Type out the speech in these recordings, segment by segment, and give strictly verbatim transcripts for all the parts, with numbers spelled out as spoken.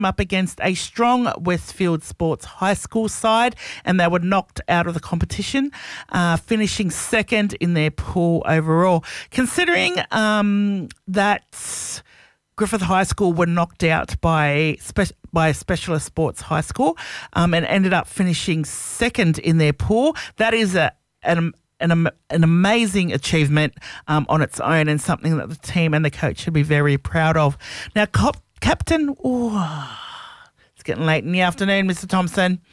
up against a strong Westfield Sports High School side, and they were knocked out of the competition, uh, finishing second in their pool overall. Considering um, that Griffith High School were knocked out by spe- by Specialist Sports High School um, and ended up finishing second in their pool, that is a an An, an amazing achievement um, on its own, and something that the team and the coach should be very proud of. Now, Cop, Captain, oh, it's getting late in the afternoon, Mister Thompson.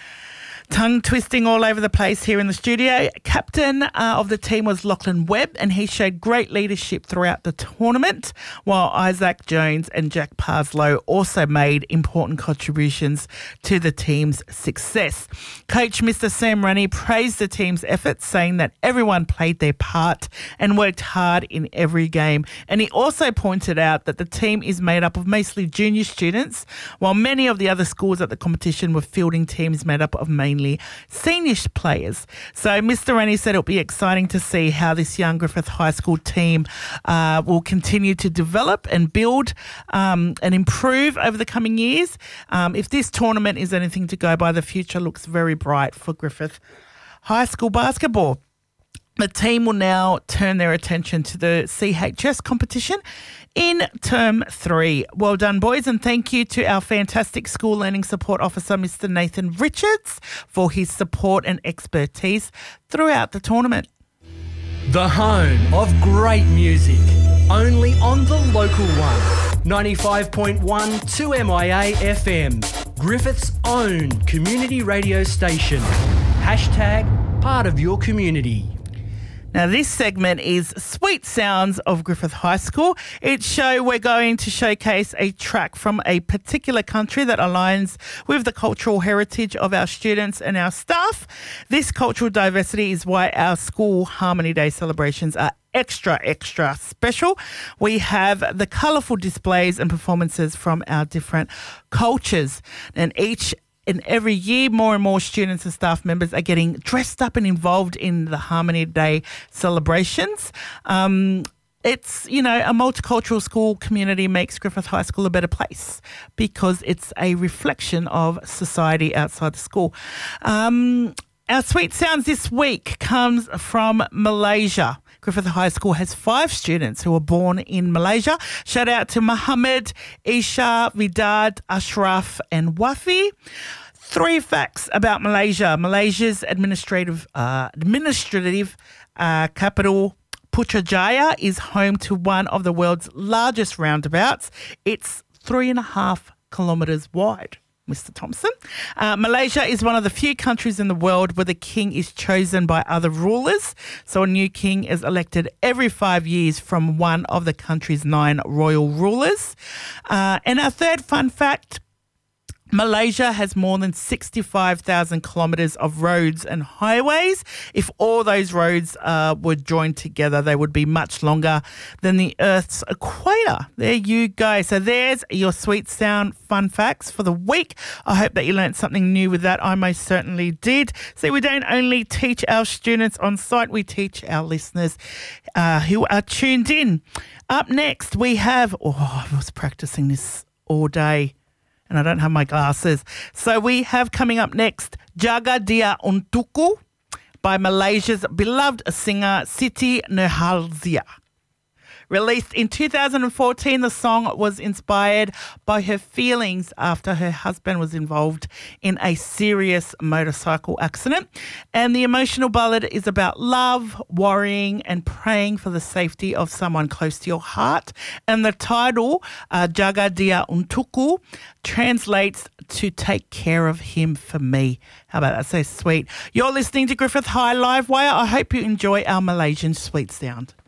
Tongue twisting all over the place here in the studio. Captain uh, of the team was Lachlan Webb, and he showed great leadership throughout the tournament, while Isaac Jones and Jack Parslow also made important contributions to the team's success. Coach Mister Sam Rennie praised the team's efforts, saying that everyone played their part and worked hard in every game. And he also pointed out that the team is made up of mostly junior students, while many of the other schools at the competition were fielding teams made up of mainly senior players. So Mister Rennie said it'll be exciting to see how this young Griffith High School team uh, will continue to develop and build um, and improve over the coming years. Um, if this tournament is anything to go by, the future looks very bright for Griffith High School basketball. The team will now turn their attention to the C H S competition in term three. Well done, boys, and thank you to our fantastic school learning support officer, Mister Nathan Richards, for his support and expertise throughout the tournament. The home of great music, only on the local one. ninety-five point one two M I A F M, Griffith's own community radio station. Hashtag part of your community. Now, this segment is Sweet Sounds of Griffith High School. Each show we're going to showcase a track from a particular country that aligns with the cultural heritage of our students and our staff. This cultural diversity is why our school Harmony Day celebrations are extra, extra special. We have the colourful displays and performances from our different cultures, and each And every year, more and more students and staff members are getting dressed up and involved in the Harmony Day celebrations. Um, it's, you know, a multicultural school community makes Griffith High School a better place because it's a reflection of society outside the school. Um, our Sweet Sounds this week comes from Malaysia. Griffith High School has five students who were born in Malaysia. Shout out to Muhammad, Isha, Vidad, Ashraf and Wafi. Three facts about Malaysia. Malaysia's administrative uh, administrative uh, capital, Putrajaya, is home to one of the world's largest roundabouts. It's three and a half kilometres wide. Mister Thompson. Uh, Malaysia is one of the few countries in the world where the king is chosen by other rulers. So a new king is elected every five years from one of the country's nine royal rulers. Uh, and our third fun fact, Malaysia has more than sixty-five thousand kilometres of roads and highways. If all those roads uh, were joined together, they would be much longer than the Earth's equator. There you go. So there's your Sweet Sound fun facts for the week. I hope that you learned something new with that. I most certainly did. So we don't only teach our students on site, we teach our listeners uh, who are tuned in. Up next, we have... Oh, I was practising this all day, and I don't have my glasses. So we have coming up next, Jaga Dia Untukku by Malaysia's beloved singer Siti Nurhaliza. Released in two thousand fourteen, the song was inspired by her feelings after her husband was involved in a serious motorcycle accident. And the emotional ballad is about love, worrying and praying for the safety of someone close to your heart. And the title, uh, Jaga Dia Untukku, translates to take care of him for me. How about that? So sweet. You're listening to Griffith High Live Wire. I hope you enjoy our Malaysian Sweet Sound.